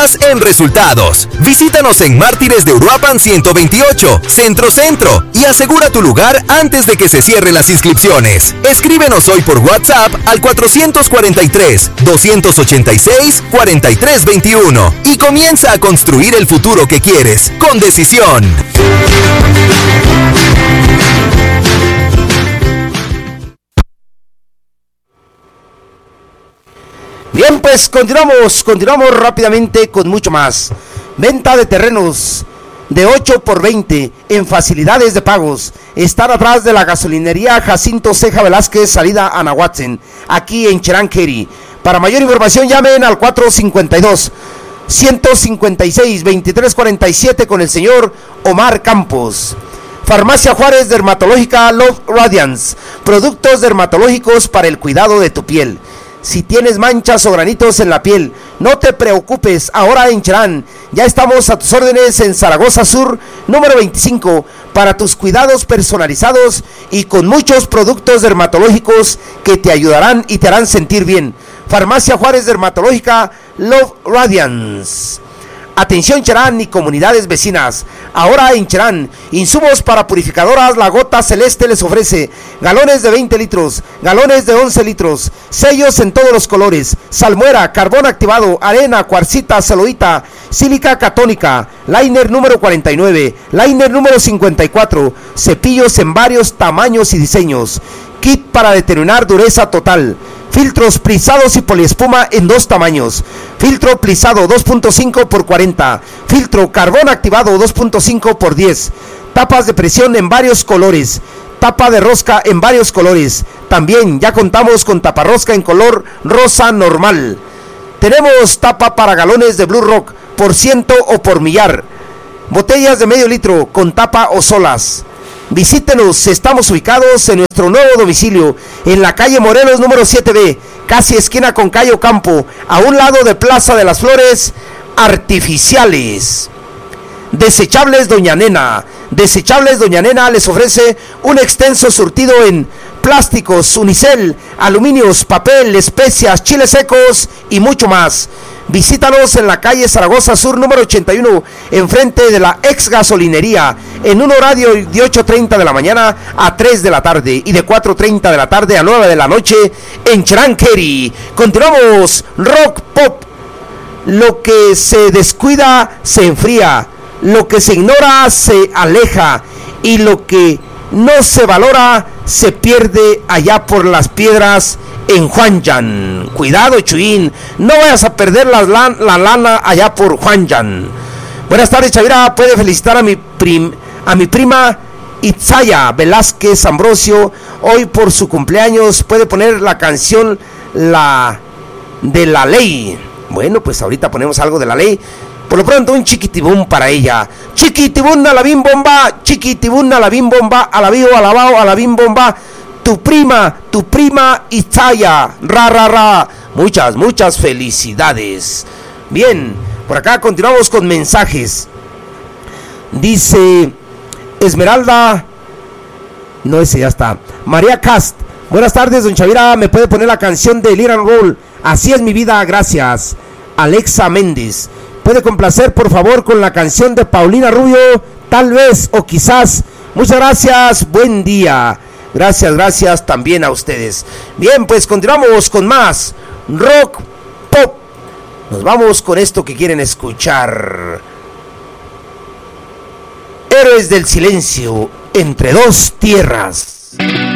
más en resultados. Visítanos en Mártires de Uruapan 128, Centro y asegura tu lugar antes de que se cierren las inscripciones. Escríbenos hoy por WhatsApp al 443-286-4321 y comienza a construir el futuro que quieres con decisión. Bien, pues continuamos rápidamente con mucho más. Venta de terrenos de 8x20 en facilidades de pagos. Están atrás de la gasolinería Jacinto Ceja Velázquez, salida a Nahuatzen, aquí en Cherán-Query. Para mayor información llamen al 452-156-2347 con el señor Omar Campos. Farmacia Juárez Dermatológica Love Radiance, productos dermatológicos para el cuidado de tu piel. Si tienes manchas o granitos en la piel, no te preocupes, ahora en Cherán ya estamos a tus órdenes en Zaragoza Sur, número 25, para tus cuidados personalizados y con muchos productos dermatológicos que te ayudarán y te harán sentir bien. Farmacia Juárez Dermatológica Love Radiance. Atención Cherán y comunidades vecinas, ahora en Cherán, insumos para purificadoras La Gota Celeste les ofrece galones de 20 litros, galones de 11 litros, sellos en todos los colores, salmuera, carbón activado, arena, cuarcita, celuloita, sílica catónica, liner número 49, liner número 54, cepillos en varios tamaños y diseños, kit para determinar dureza total, filtros plisados y poliespuma en 2 tamaños, filtro plisado 2.5 por 40, filtro carbón activado 2.5 por 10, tapas de presión en varios colores, tapa de rosca en varios colores. También ya contamos con taparrosca en color rosa normal. Tenemos tapa para galones de Blue Rock por ciento o por millar, botellas de medio litro con tapa o solas. Visítenos, estamos ubicados en nuestro nuevo domicilio, en la calle Morelos número 7B, casi esquina con calle Ocampo, a un lado de Plaza de las Flores Artificiales. Desechables Doña Nena les ofrece un extenso surtido en plásticos, unicel, aluminios, papel, especias, chiles secos y mucho más. Visítanos en la calle Zaragoza Sur número 81, enfrente de la ex gasolinería, en un horario de 8:30 de la mañana a 3 de la tarde y de 4:30 de la tarde a 9 de la noche en Cherán-Query. Continuamos, rock pop. Lo que se descuida se enfría, lo que se ignora se aleja y lo que no se valora se pierde allá por las piedras en Huanchan. Cuidado, Chuín, no vayas a perder la lana allá por Huanchan. Buenas tardes, Chavira. Puede felicitar a mi prima Itzaya Velázquez Ambrosio hoy por su cumpleaños. Puede poner la canción La de la Ley. Bueno, pues ahorita ponemos algo de la ley. Por lo pronto un chiquitibún para ella. Chiquitibún a la bim bomba, chiquitibún a la bim bomba, a la vivo, alabao, a la bim bomba. Tu prima Itzaya, ra. Muchas felicidades. Bien, por acá continuamos con mensajes. Dice Esmeralda, no, ese ya está. María Cast, buenas tardes, don Chavira, ¿me puede poner la canción de Little Roll? Así es mi vida, gracias. Alexa Méndez, ¿puede complacer por favor con la canción de Paulina Rubio? Tal vez o quizás. Muchas gracias, buen día. Gracias también a ustedes. Bien, pues continuamos con más rock pop. Nos vamos con esto que quieren escuchar. Héroes del Silencio, Entre Dos Tierras.